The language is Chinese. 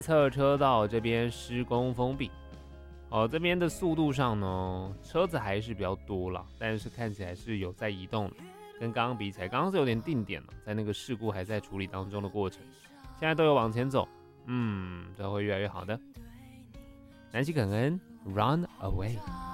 侧车道这边施工封闭。这边的速度上呢，车子还是比较多了，但是看起来是有在移动的，跟刚刚比起来，刚刚是有点定点了，在那个事故还在处理当中的过程，现在都有往前走，这会越来越好的。南希肯恩 ，Run Away。